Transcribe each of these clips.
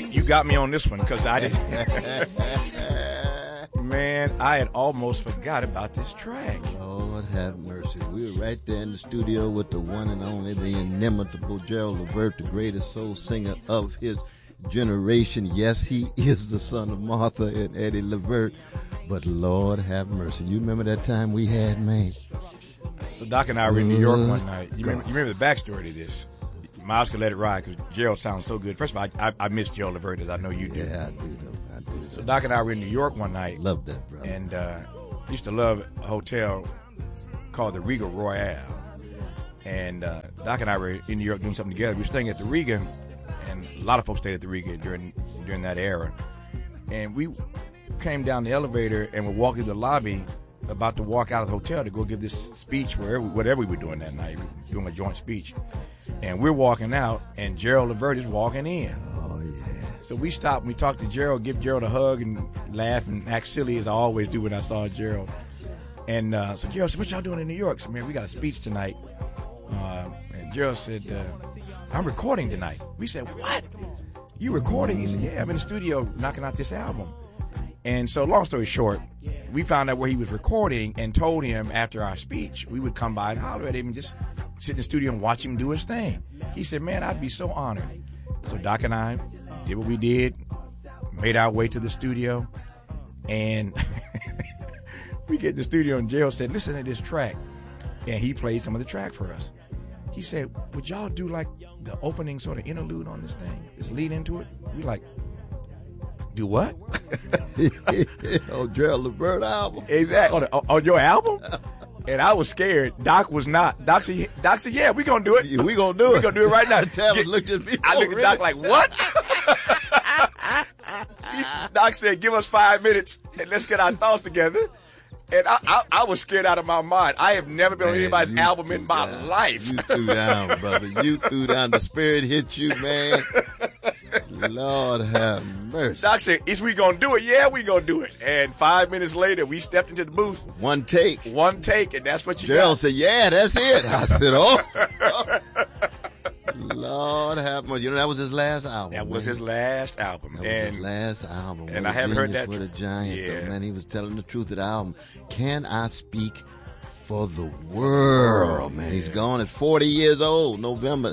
You got me on this one because I didn't. Man, I had almost forgot about this track. Lord have mercy. We were right there in the studio with the one and only, the inimitable Gerald Levert, the greatest soul singer of his generation. Yes, he is the son of Martha and Eddie Levert, but Lord have mercy. You remember that time we had, man? So Doc and I were in New York one night. You remember the backstory to this? Miles could let it ride because Gerald sounds so good. First of all, I miss Gerald Levert, as I know you do. Yeah, I do. So Doc and I were in New York one night. Love that, brother. And used to love a hotel called the Regal Royale. And Doc and I were in New York doing something together. We were staying at the Regal, and a lot of folks stayed at the Regal during that era. And we came down the elevator and were walking to the lobby, about to walk out of the hotel to go give this speech, whatever we were doing that night, doing a joint speech. And we're walking out, and Gerald Levert is walking in. Oh, yeah. So we stopped and we talked to Gerald, give Gerald a hug and laugh and act silly as I always do when I saw Gerald. And so Gerald said, what y'all doing in New York? So, man, we got a speech tonight. And Gerald said, I'm recording tonight. We said, what? You recording? He said, yeah, I'm in the studio knocking out this album. And so long story short, we found out where he was recording and told him after our speech we would come by and holler at him and just sit in the studio and watch him do his thing. He said, man, I'd be so honored. So Doc and I did what we did, made our way to the studio, and we get in the studio and Gerald said, listen to this track. And he played some of the track for us. He said, would y'all do like the opening sort of interlude on this thing? Just lead into it? We like, do what? On Gerald Levert album. Exactly. On your album? And I was scared. Doc was not. Doc said, yeah, we're going to do it. Yeah, we're going to do it. We're going to do it right now. Tavis looked at me. I looked at Doc like, what? Doc said, give us 5 minutes and let's get our thoughts together. And I was scared out of my mind. I have never been on anybody's album in my life. You threw down, brother. You threw down. The spirit hit you, man. Lord have mercy. Doc said, is we going to do it? Yeah, we going to do it. And 5 minutes later, we stepped into the booth. One take, and that's what you Gerald got. said, yeah, that's it. I said, oh. Lord have mercy. You know, that was his last album. That was his last album. That was his last album. And I haven't heard that. With a giant, yeah. Though, man, he was telling the truth of the album. Can I speak for the world, man? He's gone at 40 years old, November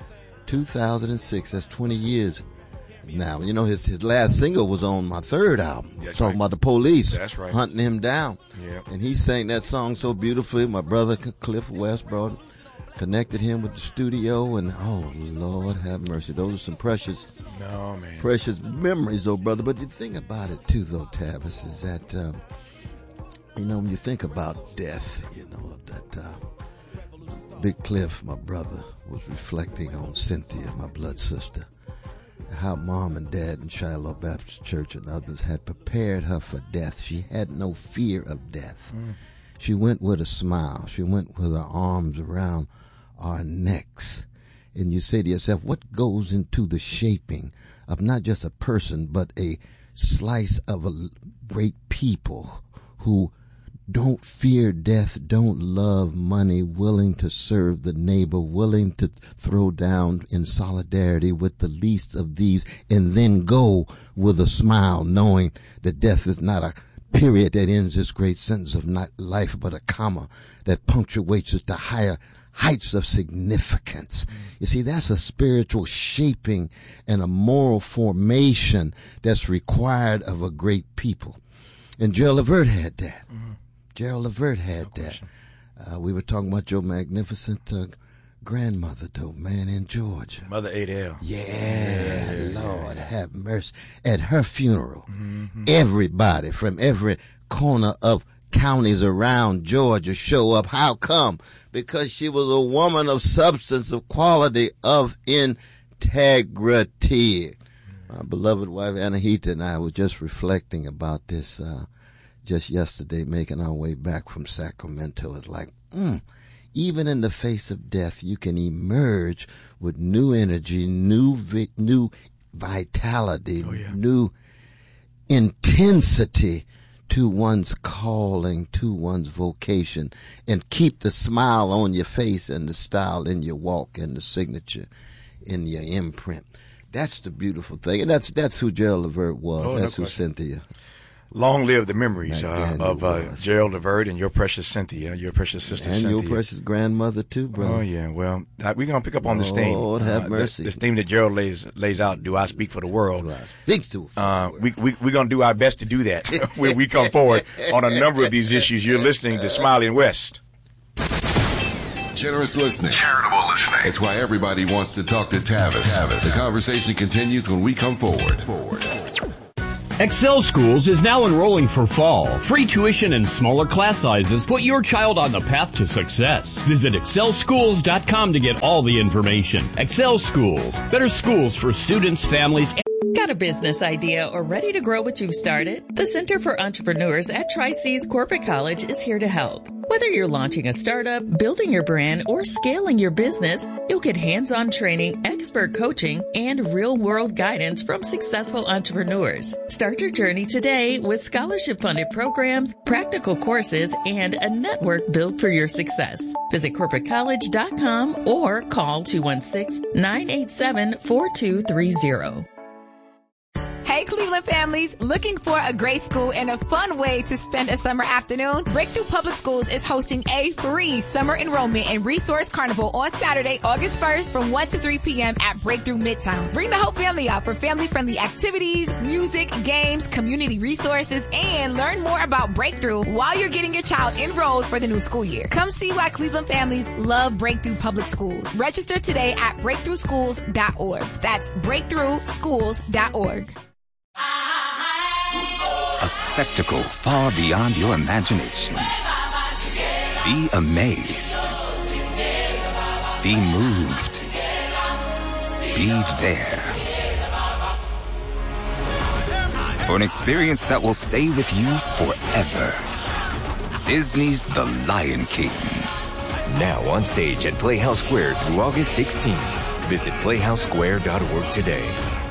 2006. That's 20 years. Now, you know, his last single was on my third album. That's talking right. about the police. That's right. Hunting him down. Yeah. And he sang that song so beautifully. My brother Cliff West connected him with the studio, and oh Lord have mercy, those are some precious memories, though, brother. But the thing about it too, though, Tavis, is that you know, when you think about death, you know, that Big Cliff, my brother, was reflecting on Cynthia, my blood sister, how mom and dad in Shiloh Baptist Church and others had prepared her for death. She had no fear of death. She went with a smile. She went with her arms around our necks. And you say to yourself, what goes into the shaping of not just a person, but a slice of a great people who don't fear death, don't love money, willing to serve the neighbor, willing to throw down in solidarity with the least of these, and then go with a smile, knowing that death is not a period that ends this great sentence of not life, but a comma that punctuates it to higher heights of significance. You see, that's a spiritual shaping and a moral formation that's required of a great people. And Gerald Levert had that. Gerald Levert had that. We were talking about your magnificent grandmother, though, man, in Georgia. Mother Adele. Yeah, Lord have mercy. At her funeral, everybody from every corner of counties around Georgia show up. How come? Because she was a woman of substance, of quality, of integrity. My beloved wife Anahita and I were just reflecting about this just yesterday, making our way back from Sacramento. It's like, even in the face of death, you can emerge with new energy, new vitality, new intensity to one's calling, to one's vocation, and keep the smile on your face and the style in your walk and the signature in your imprint. That's the beautiful thing. And that's who Gerald Levert was. Oh, that's no who Cynthia. Long live the memories of Gerald Levert and your precious Cynthia, your precious sister and Cynthia. And your precious grandmother, too, brother. Oh, yeah. Well, we're going to pick up on this theme. Lord have mercy. This theme that Gerald lays out, do I speak for the world? Do I speak for the world? We're going to do our best to do that when we come forward on a number of these issues. You're listening to Smiley and West. Generous listening. Charitable listening. It's why everybody wants to talk to Tavis. The conversation continues when we come forward. Excel Schools is now enrolling for fall. Free tuition and smaller class sizes put your child on the path to success. Visit excelschools.com to get all the information. Excel Schools. Better schools for students, families, and Got a business idea or ready to grow what you've started? The Center for Entrepreneurs at Tri-C's Corporate College is here to help. Whether you're launching a startup, building your brand, or scaling your business, you'll get hands-on training, expert coaching, and real-world guidance from successful entrepreneurs. Start your journey today with scholarship-funded programs, practical courses, and a network built for your success. Visit corporatecollege.com or call 216-987-4230. Hey, Cleveland families, looking for a great school and a fun way to spend a summer afternoon? Breakthrough Public Schools is hosting a free summer enrollment and resource carnival on Saturday, August 1st from 1 to 3 p.m. at Breakthrough Midtown. Bring the whole family out for family-friendly activities, music, games, community resources, and learn more about Breakthrough while you're getting your child enrolled for the new school year. Come see why Cleveland families love Breakthrough Public Schools. Register today at breakthroughschools.org. That's breakthroughschools.org. A spectacle far beyond your imagination. Be amazed. Be moved. Be there. For an experience that will stay with you forever. Disney's The Lion King. Now on stage at Playhouse Square through August 16th. Visit playhousesquare.org today.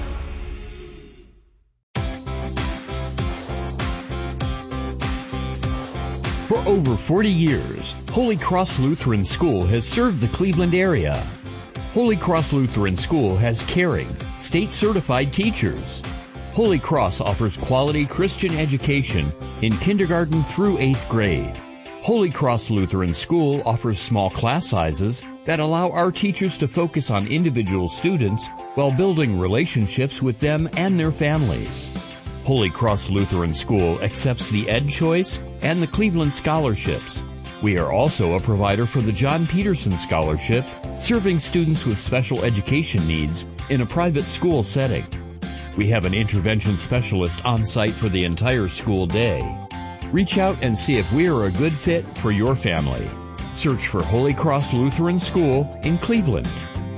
For over 40 years, Holy Cross Lutheran School has served the Cleveland area. Holy Cross Lutheran School has caring, state-certified teachers. Holy Cross offers quality Christian education in kindergarten through 8th grade. Holy Cross Lutheran School offers small class sizes that allow our teachers to focus on individual students while building relationships with them and their families. Holy Cross Lutheran School accepts the Ed Choice and the Cleveland Scholarships. We are also a provider for the John Peterson Scholarship, serving students with special education needs in a private school setting. We have an intervention specialist on site for the entire school day. Reach out and see if we are a good fit for your family. Search for Holy Cross Lutheran School in Cleveland.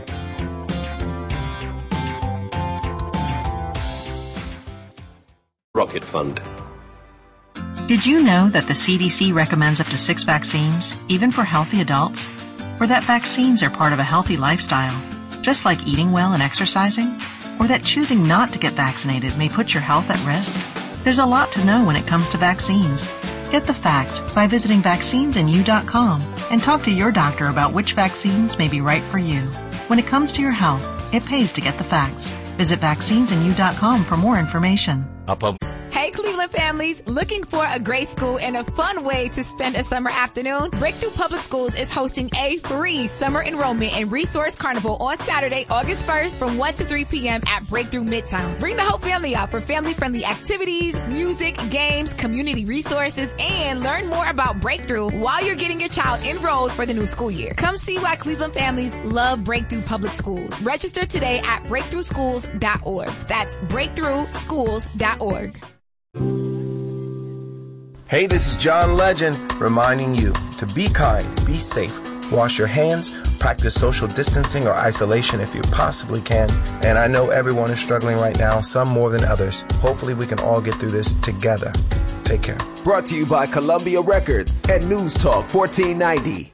Rocket Fund. Did you know that the CDC recommends up to 6 vaccines, even for healthy adults? Or that vaccines are part of a healthy lifestyle, just like eating well and exercising? Or that choosing not to get vaccinated may put your health at risk? There's a lot to know when it comes to vaccines. Get the facts by visiting vaccinesinu.com and talk to your doctor about which vaccines may be right for you. When it comes to your health, it pays to get the facts. Visit vaccinesinu.com for more information. Hey, Cleveland families, looking for a great school and a fun way to spend a summer afternoon? Breakthrough Public Schools is hosting a free summer enrollment and resource carnival on Saturday, August 1st from 1 to 3 p.m. at Breakthrough Midtown. Bring the whole family out for family-friendly activities, music, games, community resources, and learn more about Breakthrough while you're getting your child enrolled for the new school year. Come see why Cleveland families love Breakthrough Public Schools. Register today at breakthroughschools.org. That's breakthroughschools.org. Hey, this is John Legend reminding you to be kind, be safe, wash your hands, practice social distancing or isolation if you possibly can. And I know everyone is struggling right now, some more than others. Hopefully we can all get through this together. Take care. Brought to you by Columbia Records and News Talk 1490.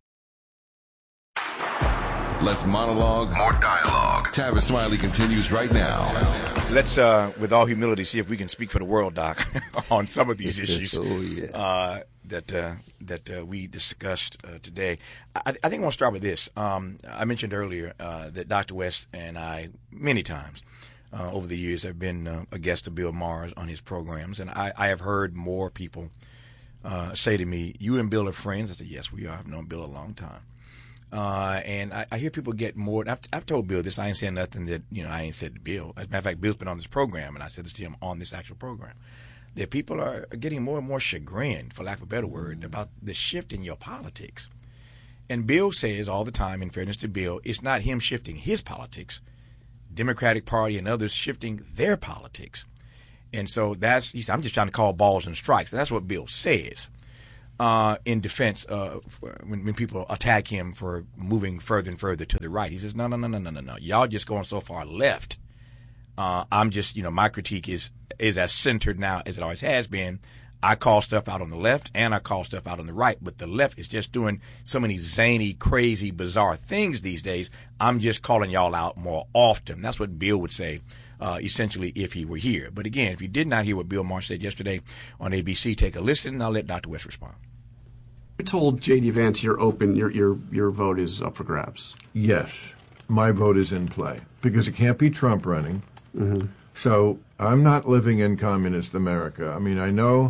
Less monologue, more dialogue. Tavis Smiley continues right now. Let's, with all humility, see if we can speak for the world, Doc, on some of these issues. Oh, yeah. that we discussed today. I think I want to start with this. I mentioned earlier that Dr. West and I many times over the years have been a guest of Bill Maher on his programs, and I have heard more people say to me, "You and Bill are friends?" I said, "Yes, we are. I've known Bill a long time." And I hear people get more. I've told Bill this. I ain't saying nothing that I ain't said to Bill. As a matter of fact, Bill's been on this program, and I said this to him on this actual program. That people are getting more and more chagrined, for lack of a better word, about the shift in your politics. And Bill says all the time, in fairness to Bill, it's not him shifting his politics, Democratic Party and others shifting their politics. And so he said, I'm just trying to call balls and strikes. And that's what Bill says in defense when people attack him for moving further and further to the right. He says, no. Y'all just going so far left. I'm just, my critique is as centered now as it always has been. I call stuff out on the left and I call stuff out on the right, but the left is just doing so many zany, crazy, bizarre things these days. I'm just calling y'all out more often. That's what Bill would say, essentially, if he were here. But again, if you did not hear what Bill Maher said yesterday on ABC, take a listen, and I'll let Dr. West respond. You told J.D. Vance you're open, your vote is up for grabs. Yes, my vote is in play because it can't be Trump running. Mm-hmm. So I'm not living in communist America. I mean, I know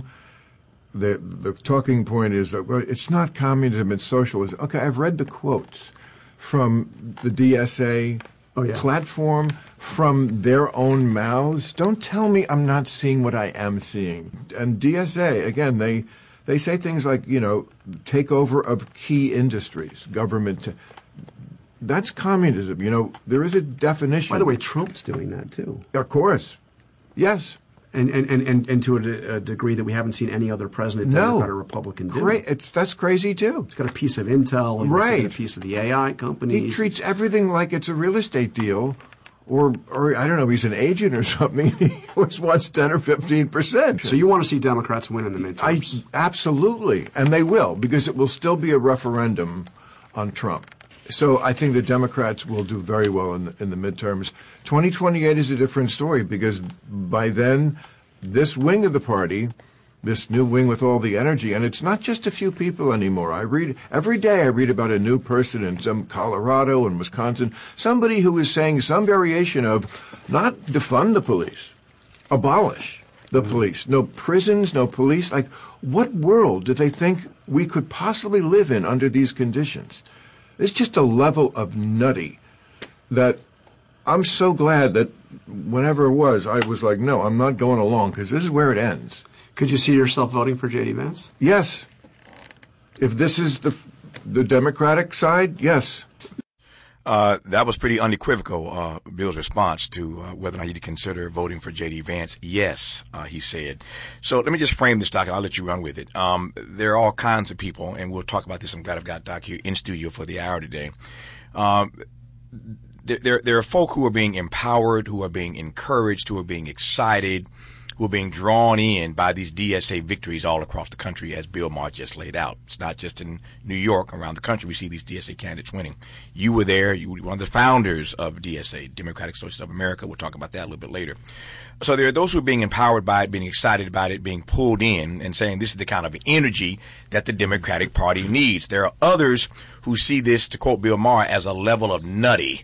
the talking point is that it's not communism, it's socialism. Okay, I've read the quotes from the DSA platform, from their own mouths. Don't tell me I'm not seeing what I am seeing. And DSA, again, they say things like, takeover of key industries, government. That's communism. There is a definition. By the way, Trump's doing that too. Of course. Yes. And to a degree that we haven't seen any other president, Democrat or Republican, do. That's crazy too. He's got a piece of intel. Right. A piece of the AI companies. He treats everything like it's a real estate deal. Or I don't know, he's an agent or something. He always wants 10 or 15%. So you want to see Democrats win in the midterms? Absolutely. And they will, because it will still be a referendum on Trump. So I think the Democrats will do very well in the midterms. 2028 is a different story because by then, this wing of the party, this new wing with all the energy, and it's not just a few people anymore. Every day I read about a new person in some Colorado and Wisconsin, somebody who is saying some variation of not defund the police, abolish the police. No prisons, no police. Like, what world do they think we could possibly live in under these conditions? It's just a level of nutty that I'm so glad that whenever it was, I was like, no, I'm not going along because this is where it ends. Could you see yourself voting for J.D. Vance? Yes. If this is the Democratic side, yes. That was pretty unequivocal, Bill's response to whether or not you consider voting for J.D. Vance. Yes, he said. So let me just frame this, Doc, and I'll let you run with it. There are all kinds of people, and we'll talk about this. I'm glad I've got Doc here in studio for the hour today. There are folk who are being empowered, who are being encouraged, who are being excited, who are being drawn in by these DSA victories all across the country, as Bill Maher just laid out. It's not just in New York. Around the country, we see these DSA candidates winning. You were there. You were one of the founders of DSA, Democratic Socialists of America. We'll talk about that a little bit later. So there are those who are being empowered by it, being excited about it, being pulled in, and saying this is the kind of energy that the Democratic Party needs. There are others who see this, to quote Bill Maher, as a level of nutty.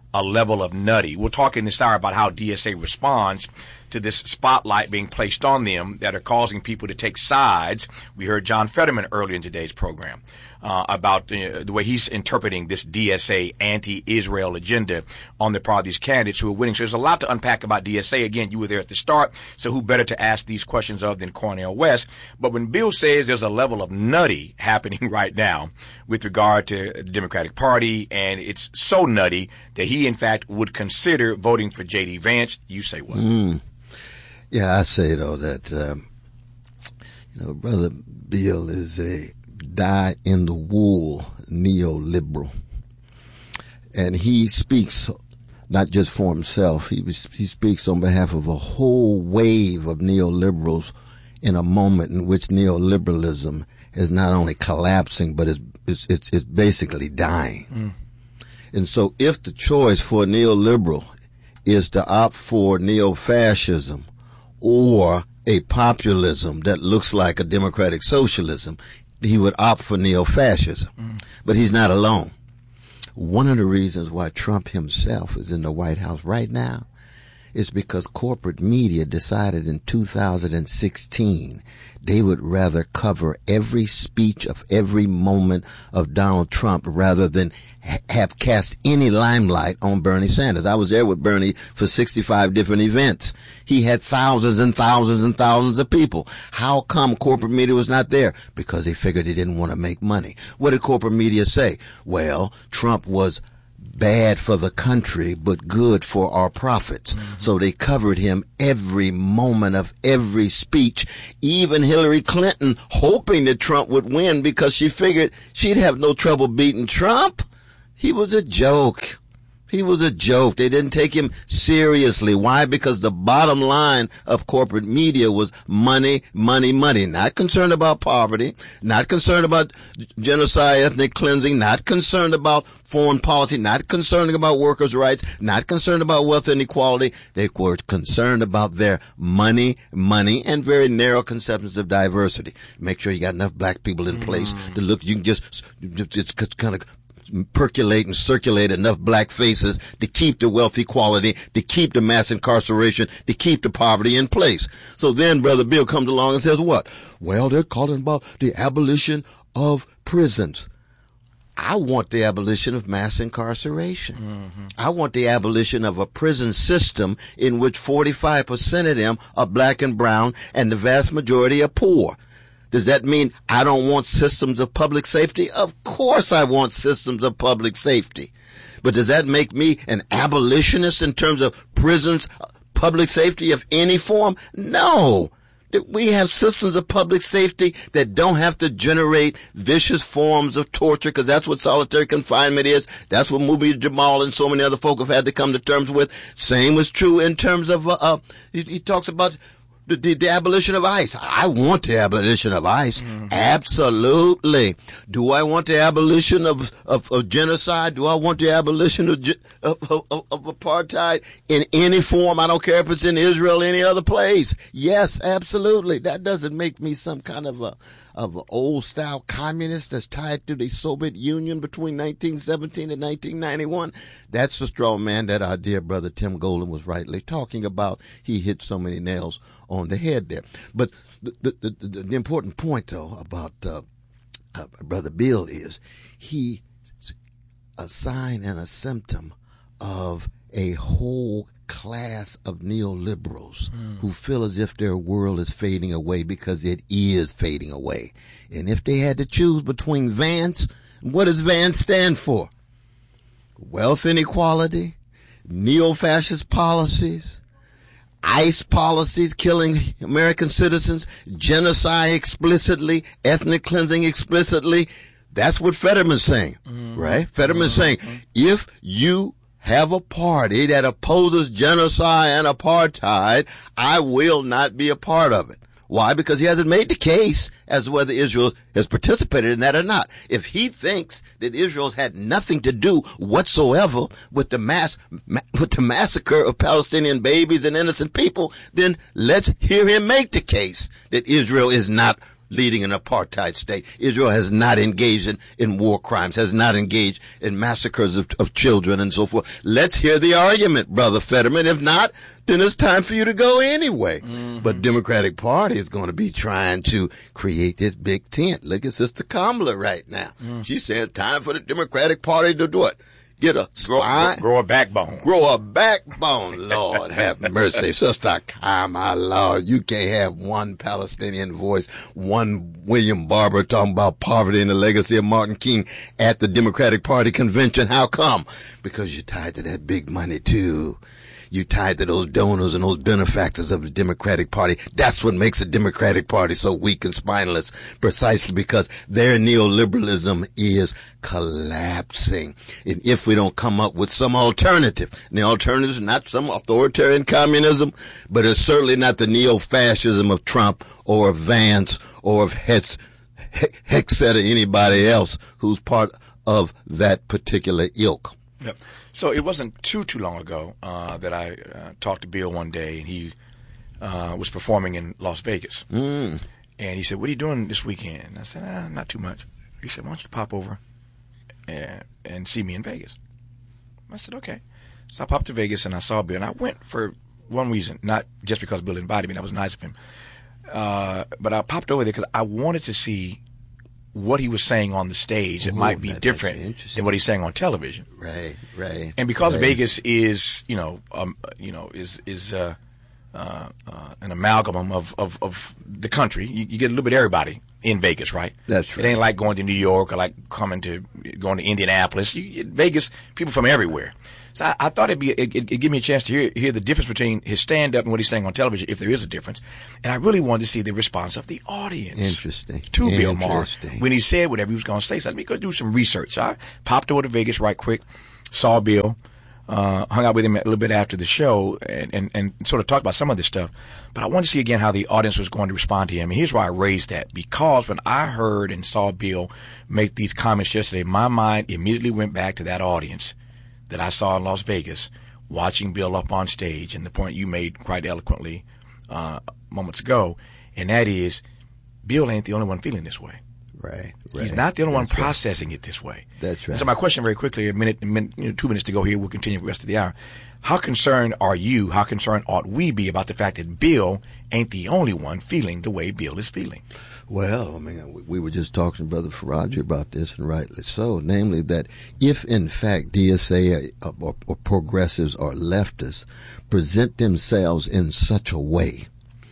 We'll talk in this hour about how DSA responds to this spotlight being placed on them that are causing people to take sides. We heard John Fetterman earlier in today's program about the way he's interpreting this DSA anti-Israel agenda on the part of these candidates who are winning. So there's a lot to unpack about DSA. Again, you were there at the start, so who better to ask these questions of than Cornel West? But when Bill says there's a level of nutty happening right now with regard to the Democratic Party, and it's so nutty that he, in fact, would consider voting for J.D. Vance, you say what? Yeah, I say, though, that, Brother Bill is a die-in-the-wool neoliberal. And he speaks not just for himself. He speaks on behalf of a whole wave of neoliberals in a moment in which neoliberalism is not only collapsing, but it's basically dying. And so if the choice for a neoliberal is to opt for neo-fascism or a populism that looks like a democratic socialism, he would opt for neo-fascism. But he's not alone. One of the reasons why Trump himself is in the White House right now is because corporate media decided in 2016 they would rather cover every speech of every moment of Donald Trump rather than have cast any limelight on Bernie Sanders. I was there with Bernie for 65 different events. He had thousands and thousands and thousands of people. How come corporate media was not there? Because they figured he didn't want to make money. What did corporate media say? Well, Trump was bad for the country, but good for our profits. So they covered him every moment of every speech, even Hillary Clinton hoping that Trump would win because she figured she'd have no trouble beating Trump. He was a joke. He was a joke. They didn't take him seriously. Why? Because the bottom line of corporate media was money, money, money. Not concerned about poverty, not concerned about genocide, ethnic cleansing, not concerned about foreign policy, not concerned about workers' rights, not concerned about wealth inequality. They were concerned about their money, money, and very narrow conceptions of diversity. Make sure you got enough black people in place to look, you can just kind of percolate and circulate enough black faces to keep the wealth equality, to keep the mass incarceration, to keep the poverty in place. So then Brother Bill comes along and says what? Well, they're calling about the abolition of prisons. I want the abolition of mass incarceration. I want the abolition of a prison system in which 45% of them are black and brown and the vast majority are poor. Does that mean I don't want systems of public safety? Of course I want systems of public safety. But does that make me an abolitionist in terms of prisons, public safety of any form? No. We have systems of public safety that don't have to generate vicious forms of torture, because that's what solitary confinement is. That's what Mubin Jamal and so many other folk have had to come to terms with. Same was true in terms of, he talks about the abolition of ICE. I want the abolition of ICE. Absolutely. Do I want the abolition of genocide? Do I want the abolition of apartheid in any form? I don't care if it's in Israel or any other place. Yes, absolutely. That doesn't make me some kind of an old style communist that's tied to the Soviet Union between 1917 and 1991. That's the straw man that our dear brother Tim Golden was rightly talking about. He hit so many nails on the head there. But the important point, though, about Brother Bill is he's a sign and a symptom of a whole class of neoliberals who feel as if their world is fading away, because it is fading away. And if they had to choose between Vance, what does Vance stand for? Wealth inequality, neo-fascist policies, ICE policies killing American citizens, genocide explicitly, ethnic cleansing explicitly. That's what Fetterman's saying, right? Fetterman's saying, if you have a party that opposes genocide and apartheid, I will not be a part of it. Why? Because he hasn't made the case as to whether Israel has participated in that or not. If he thinks that Israel's had nothing to do whatsoever with the massacre of Palestinian babies and innocent people, then let's hear him make the case that Israel is not leading an apartheid state. Israel has not engaged in war crimes, has not engaged in massacres of children and so forth. Let's hear the argument, Brother Fetterman. If not, then it's time for you to go anyway. But Democratic Party is going to be trying to create this big tent. Look at Sister Kamala right now. She said time for the Democratic Party to do it. Get a spine. Grow a backbone. Grow a backbone. Lord have mercy. Sister Kamala, Lord, you can't have one Palestinian voice, one William Barber talking about poverty and the legacy of Martin King at the Democratic Party convention. How come? Because you're tied to that big money too. You're tied to those donors and those benefactors of the Democratic Party. That's what makes the Democratic Party so weak and spineless, precisely because their neoliberalism is collapsing. And if we don't come up with some alternative, and the alternative is not some authoritarian communism, but it's certainly not the neo-fascism of Trump or of Vance or of Hegseth or anybody else who's part of that particular ilk. Yep. So it wasn't too long ago that I talked to Bill one day, and he was performing in Las Vegas. And he said, "What are you doing this weekend?" And I said, "Not too much." He said, "Why don't you pop over and see me in Vegas?" I said, "Okay." So I popped to Vegas and I saw Bill, and I went for one reason, not just because Bill invited me. That was nice of him. But I popped over there because I wanted to see what he was saying on the stage that might be different than what he's saying on television. Right. And because Vegas is, an amalgam of the country, you get a little bit of everybody in Vegas, right? That's right. It ain't like going to New York or like going to Indianapolis. Vegas, people from everywhere. So I thought it'd give me a chance to hear the difference between his stand-up and what he's saying on television, if there is a difference. And I really wanted to see the response of the audience. Interesting. To Bill Maher when he said whatever he was going to say. So let me go do some research. So I popped over to Vegas right quick, saw Bill, hung out with him a little bit after the show and sort of talked about some of this stuff. But I wanted to see again how the audience was going to respond to him. And here's why I raised that. Because when I heard and saw Bill make these comments yesterday, my mind immediately went back to that audience that I saw in Las Vegas, watching Bill up on stage, and the point you made quite eloquently moments ago, and that is, Bill ain't the only one feeling this way. Right. He's not the only one processing it this way. That's right. And so my question very quickly, 2 minutes to go here, we'll continue the rest of the hour. How concerned are you, how concerned ought we be about the fact that Bill ain't the only one feeling the way Bill is feeling? Well, I mean, we were just talking to Brother Faraji about this, and rightly so, namely that if, in fact, DSA or progressives or leftists present themselves in such a way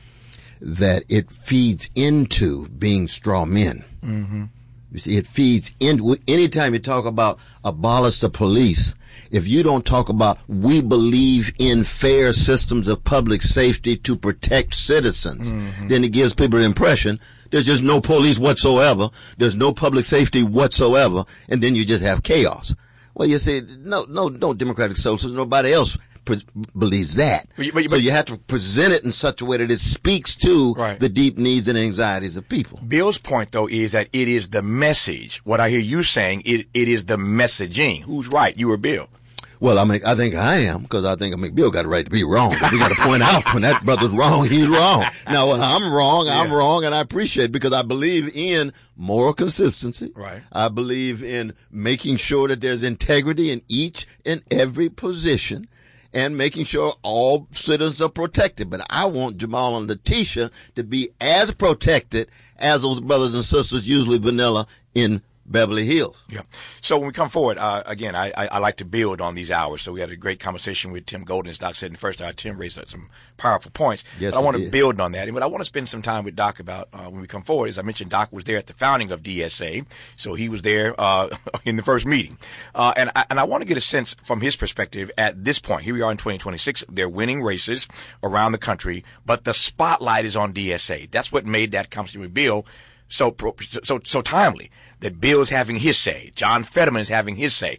that it feeds into being straw men. Mm-hmm. You see, it feeds into, anytime you talk about abolish the police, if you don't talk about we believe in fair systems of public safety to protect citizens, then it gives people the impression there's just no police whatsoever, there's no public safety whatsoever, and then you just have chaos. Well, you say, no democratic socialists, nobody else believes that. But so you have to present it in such a way that it speaks to the deep needs and anxieties of people. Bill's point, though, is that it is the message. What I hear you saying, it is the messaging. Who's right, you or Bill? Well, I think I am, because I think Bill got a right to be wrong. We got to point out when that brother's wrong, he's wrong. Now, when I'm wrong, and I appreciate it because I believe in moral consistency. Right. I believe in making sure that there's integrity in each and every position and making sure all citizens are protected. But I want Jamal and Letitia to be as protected as those brothers and sisters, usually vanilla, in Beverly Hills. Yeah. So when we come forward, again, I like to build on these hours. So we had a great conversation with Tim Golden, as Doc said in the first hour. Tim raised some powerful points. Yes, but I want to build on that. And what I want to spend some time with Doc about when we come forward, as I mentioned, Doc was there at the founding of DSA. So he was there in the first meeting. And I want to get a sense from his perspective at this point. Here we are in 2026. They're winning races around the country, but the spotlight is on DSA. That's what made that conversation with Bill so timely. That Bill is having his say. John Fetterman is having his say.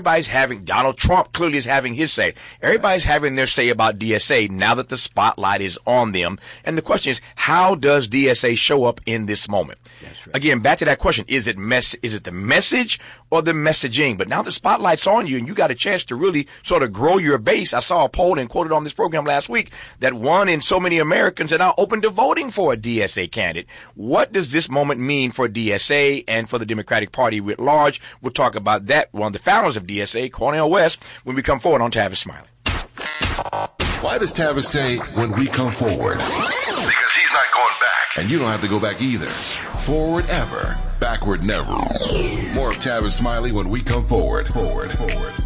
Donald Trump clearly is having his say. Everybody's having their say about DSA now that the spotlight is on them. And the question is, how does DSA show up in this moment? That's right. Again, back to that question. Is it the message or the messaging? But now the spotlight's on you and you got a chance to really sort of grow your base. I saw a poll and quoted on this program last week that 1 in so many Americans are now open to voting for a DSA candidate. What does this moment mean for DSA and for the Democratic Party writ large? We'll talk about that. One of the founders of DSA, Cornel West, when we come forward on Tavis Smiley. Why does Tavis say when we come forward? Because he's not going back. And you don't have to go back either. Forward ever, backward never. More of Tavis Smiley when we come forward.